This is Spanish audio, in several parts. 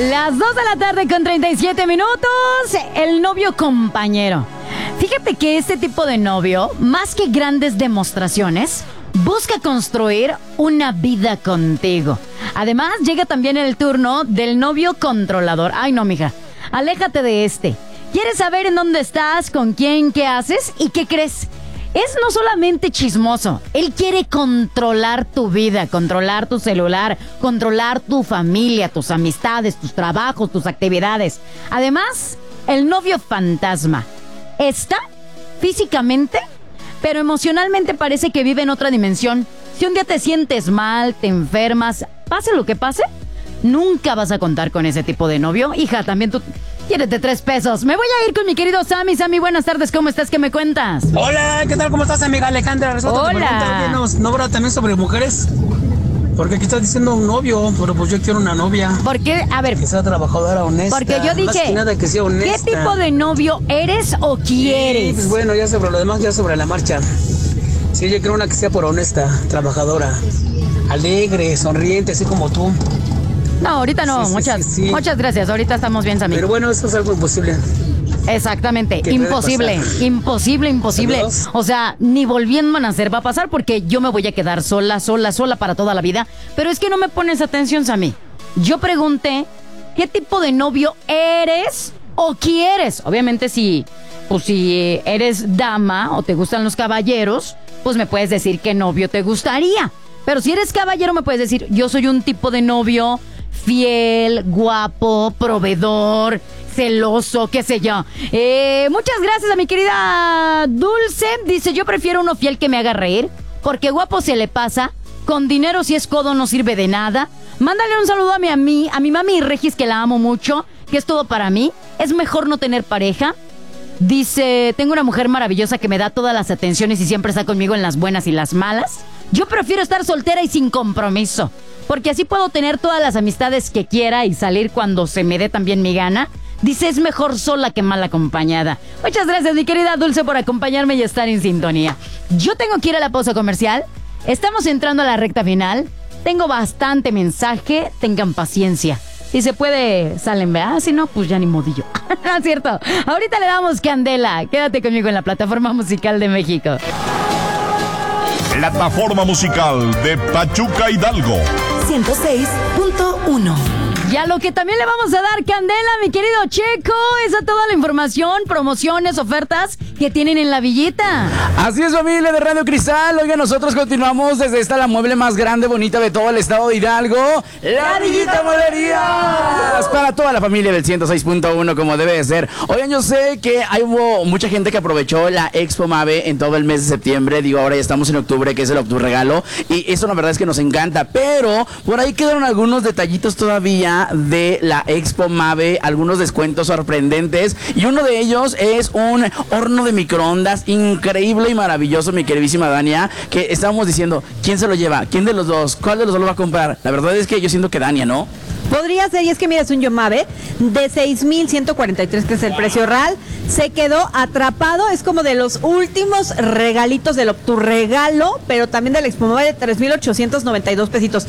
Las 2 de la tarde con 37 minutos, el novio compañero. Fíjate que este tipo de novio, más que grandes demostraciones, busca construir una vida contigo. Además, llega también el turno del novio controlador. Ay, no, mija, aléjate de este. ¿Quieres saber en dónde estás, con quién, qué haces y qué crees? Es no solamente chismoso, él quiere controlar tu vida, controlar tu celular, controlar tu familia, tus amistades, tus trabajos, tus actividades. Además, el novio fantasma está físicamente, pero emocionalmente parece que vive en otra dimensión. Si un día te sientes mal, te enfermas, pase lo que pase, nunca vas a contar con ese tipo de novio. Hija, también tú quiérete 3 pesos. Me voy a ir con mi querido Sammy. Sammy, buenas tardes, ¿cómo estás? ¿Qué me cuentas? Hola, ¿qué tal? ¿Cómo estás, amiga Alejandra? Resulta Hola. que me pregunta, ¿no habrá también sobre mujeres? Porque aquí estás diciendo un novio, pero pues yo quiero una novia. ¿Por qué? A ver, Que sea trabajadora, honesta. porque yo Más dije, que nada que sea honesta. ¿qué tipo de novio eres o quieres? Sí, pues bueno, ya sobre lo demás, ya sobre la marcha. Sí, yo quiero una que sea por honesta, trabajadora, alegre, sonriente, así como tú. No, ahorita no, Sí, muchas sí. gracias. Ahorita estamos bien, Sammy. Pero bueno, eso es algo imposible. Exactamente, ¿Qué puede imposible, pasar? imposible. ¿Saludos? O sea, ni volviendo a nacer va a pasar porque yo me voy a quedar sola para toda la vida. Pero es que no me pones atención, Sammy. Yo pregunté, ¿qué tipo de novio eres o quieres? Obviamente si eres dama o te gustan los caballeros, pues me puedes decir qué novio te gustaría. Pero si eres caballero me puedes decir, yo soy un tipo de novio fiel, guapo, proveedor, celoso, qué sé yo. Muchas gracias a mi querida Dulce. Dice, yo prefiero uno fiel que me haga reír, porque guapo se le pasa, con dinero si es codo no sirve de nada. Mándale un saludo a mi mami Regis, que la amo mucho, que es todo para mí. Es mejor no tener pareja. Dice, tengo una mujer maravillosa que me da todas las atenciones y siempre está conmigo en las buenas y las malas. Yo prefiero estar soltera y sin compromiso, porque así puedo tener todas las amistades que quiera y salir cuando se me dé también mi gana. Dice, es mejor sola que mal acompañada. Muchas gracias, mi querida Dulce, por acompañarme y estar en sintonía. Yo tengo que ir a la pausa comercial. Estamos entrando a la recta final. Tengo bastante mensaje. Tengan paciencia. Si se puede, salen, ¿verdad? Si no, pues ya ni modillo. No es cierto. Ahorita le damos candela. Quédate conmigo en la plataforma musical de México. Plataforma musical de Pachuca Hidalgo. 106.1. Y a lo que también le vamos a dar candela, mi querido Checo, es a toda la información, promociones, ofertas que tienen en la villita. Así es, familia de Radio Cristal. Oiga, nosotros continuamos desde esta, la mueble más grande, bonita de todo el estado de Hidalgo, La Villita Mueblerías, para toda la familia del 106.1, como debe de ser. Oigan, yo sé que hubo mucha gente que aprovechó la Expo Mave en todo el mes de septiembre. Digo, ahora ya estamos en octubre, que es el Octubre Regalo, y eso la verdad es que nos encanta. Pero por ahí quedaron algunos detallitos todavía de la Expo Mave, algunos descuentos sorprendentes, y uno de ellos es un horno de microondas increíble y maravilloso, mi queridísima Dania, que estábamos diciendo, ¿quién se lo lleva? ¿Quién de los dos? ¿Cuál de los dos lo va a comprar? La verdad es que yo siento que Dania, ¿no? Podría ser, y es que mira, es un Yomave de 6,143, que es el precio real. Se quedó atrapado, es como de los últimos regalitos del Octurregalo, pero también del Expo Mave, de 3,892 pesitos.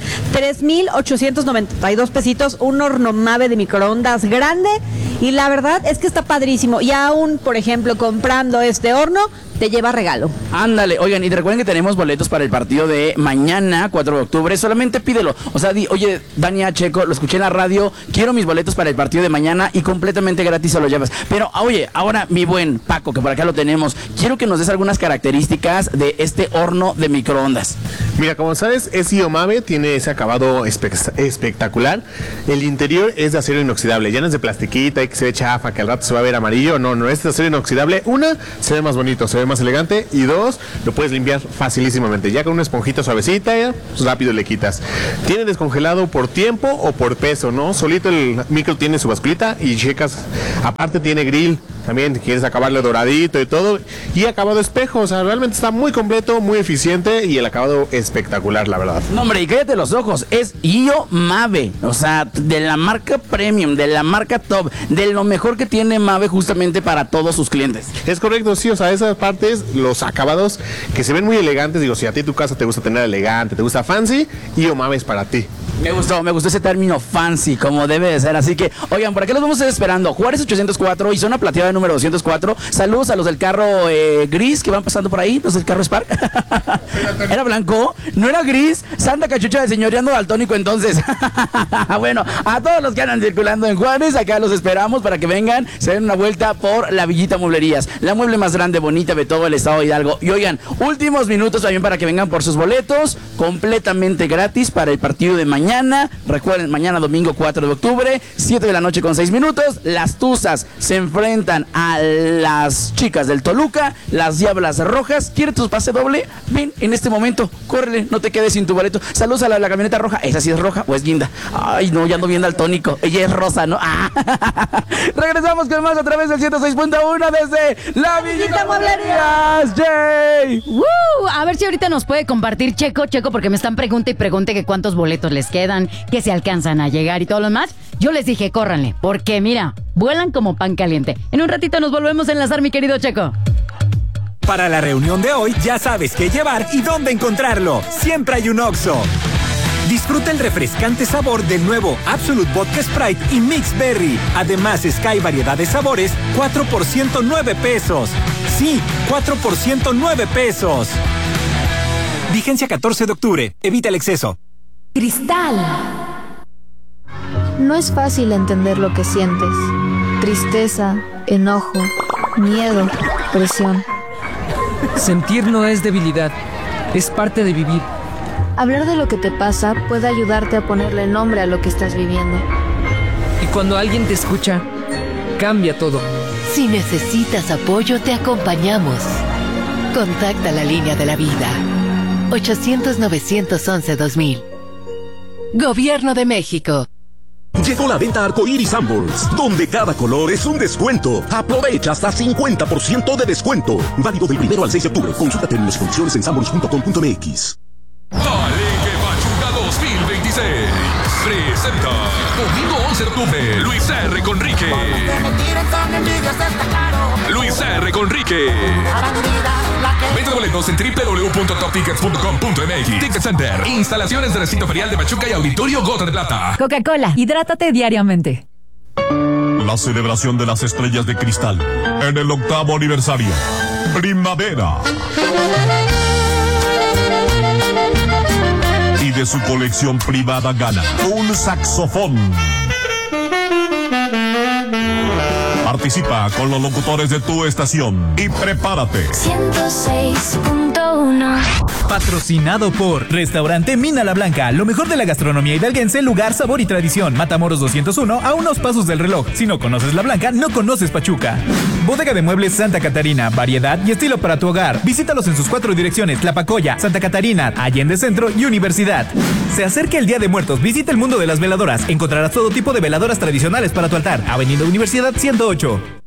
3,892 pesitos, un horno Mave de microondas grande, y la verdad es que está padrísimo. Y aún, por ejemplo, comprando este horno, te lleva regalo. Ándale, oigan, y recuerden que tenemos boletos para el partido de mañana, 4 de octubre, solamente pídelo. O sea, oye, Dania, Checo, lo escuché en la radio, quiero mis boletos para el partido de mañana y completamente gratis se los llevas. Pero, oye, ahora mi buen Paco, que por acá lo tenemos, quiero que nos des algunas características de este horno de microondas. Mira, como sabes, es Iomave, tiene ese acabado espectacular. El interior es de acero inoxidable, ya no es de plastiquita y que se ve chafa, que al rato se va a ver amarillo. No, es de acero inoxidable. Una, se ve más bonito, se ve más elegante, y dos, lo puedes limpiar facilísimamente. Ya con una esponjita suavecita, pues rápido le quitas. Tiene descongelado por tiempo o por peso, ¿no? Solito el micro tiene su basculita y checas. Aparte tiene grill, también quieres acabarle doradito y todo, y acabado espejo. O sea, realmente está muy completo, muy eficiente, y el acabado espectacular, la verdad. No, hombre, y cállate los ojos, es Iomave, o sea, de la marca premium, de la marca top, de lo mejor que tiene Mave justamente para todos sus clientes. Es correcto, sí, o sea, esas partes, los acabados que se ven muy elegantes. Digo, si a ti tu casa te gusta tener elegante, te gusta fancy, Iomave es para ti. Me gustó ese término fancy, como debe de ser. Así que, oigan, ¿por qué los vamos a estar esperando? Juárez 804 y zona plateada número 204. Saludos a los del carro gris que van pasando por ahí, los del carro Spark. ¿Era blanco? ¿No era gris? Santa cachucha de señoreando daltónico entonces. Bueno, a todos los que andan circulando en Juárez, acá los esperamos para que vengan, se den una vuelta por la Villita Mueblerías, la mueble más grande, bonita de todo el estado de Hidalgo. Y oigan, últimos minutos también para que vengan por sus boletos, completamente gratis para el partido de mañana. Recuerden, mañana domingo 4 de octubre, 7 de la noche con 6 minutos. Las Tuzas se enfrentan a las chicas del Toluca, las Diablas Rojas. ¿Quieres tu pase doble? Ven, en este momento, córrele, no te quedes sin tu boleto. Saludos a la camioneta roja. ¿Esa sí es roja o es guinda? Ay, no, ya ando bien daltónico. Ella es rosa, ¿no? Regresamos con más a través del 106.1 desde la Villita Mueblerías. ¡Yay! A ver si ahorita nos puede compartir Checo, porque me están pregunte y pregunte que cuántos boletos les quedan, que se alcanzan a llegar y todo lo demás. Yo les dije, córranle, porque mira, vuelan como pan caliente. En un ratito nos volvemos a enlazar, mi querido Checo. Para la reunión de hoy ya sabes qué llevar y dónde encontrarlo. Siempre hay un Oxxo. Disfruta el refrescante sabor del nuevo Absolute Vodka Sprite y Mix Berry. Además, Sky variedad de sabores, 4 por 109 pesos. Sí, 4 por 109 pesos. Vigencia 14 de octubre. Evita el exceso. Cristal. No es fácil entender lo que sientes. Tristeza, enojo, miedo, presión. Sentir no es debilidad, es parte de vivir. Hablar de lo que te pasa puede ayudarte a ponerle nombre a lo que estás viviendo. Y cuando alguien te escucha, cambia todo. Si necesitas apoyo, te acompañamos. Contacta la línea de la vida. 800-911-2000. Gobierno de México. Llegó la venta Arcoiris Sanborns, donde cada color es un descuento. Aprovecha hasta 50% de descuento. Válido del 1 al 6 de octubre. Consulta términos y condiciones en sanborns.com.mx. Palenque Pachuca 2026 presenta domingo 11 de octubre Luis R. Conrique. Luis R. Conrique. Venta de boletos en www.toptickets.com.mx. Ticket Center, instalaciones de recinto ferial de Pachuca y Auditorio Gota de Plata. Coca-Cola, hidrátate diariamente. La celebración de las estrellas de cristal en el 8º aniversario. Primavera. Y de su colección privada gana un saxofón. Participa con los locutores de tu estación y prepárate. 106.1. Patrocinado por Restaurante Mina La Blanca, lo mejor de la gastronomía hidalguense, lugar, sabor y tradición. Matamoros 201, a unos pasos del reloj. Si no conoces La Blanca, no conoces Pachuca. Bodega de Muebles Santa Catarina, variedad y estilo para tu hogar. Visítalos en sus 4 direcciones: Tlapacoya, Santa Catarina, Allende Centro y Universidad. Se acerca el Día de Muertos, visita el mundo de las veladoras. Encontrarás todo tipo de veladoras tradicionales para tu altar. Avenida Universidad 108.